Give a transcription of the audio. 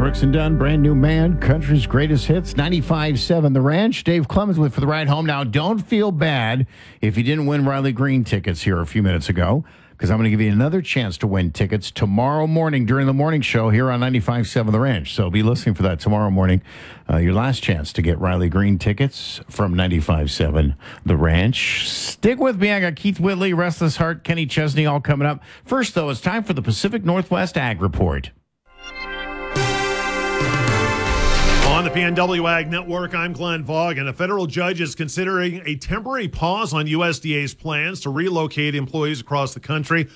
Brooks and Dunn, brand new man, country's greatest hits, 95.7 The Ranch. Dave Clemens with For the Ride Home. Now, don't feel bad if you didn't win Riley Green tickets here a few minutes ago, because I'm going to give you another chance to win tickets tomorrow morning during the morning show here on 95.7 The Ranch. So be listening for that tomorrow morning. Your last chance to get Riley Green tickets from 95.7 The Ranch. Stick with me. I got Keith Whitley, Restless Heart, Kenny Chesney all coming up. First, though, it's time for the Pacific Northwest Ag Report. On the PNW Ag Network, I'm Glenn Vaughn, and a federal judge is considering a temporary pause on USDA's plans to relocate employees across the country